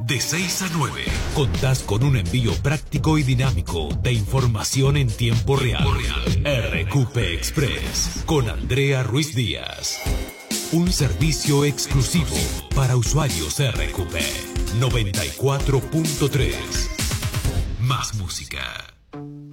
De 6 a 9, contás con un envío práctico y dinámico de información en tiempo real. RQP Express, con Andrea Ruiz Díaz. Un servicio exclusivo para usuarios RQP. 94.3. Más música.